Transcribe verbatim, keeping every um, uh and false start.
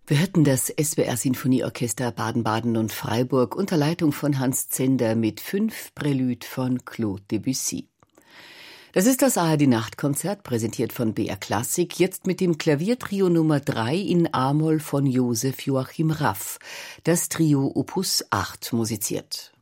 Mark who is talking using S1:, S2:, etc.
S1: Wir hörten das S W R-Sinfonieorchester Baden-Baden und Freiburg unter Leitung von Hans Zender mit fünf Prälüde von Claude Debussy. Das ist das A R D-Nachtkonzert, präsentiert von B R Klassik, jetzt mit dem Klaviertrio Nummer drei in A-Moll von Josef Joachim Raff, das Trio Opus acht musiziert.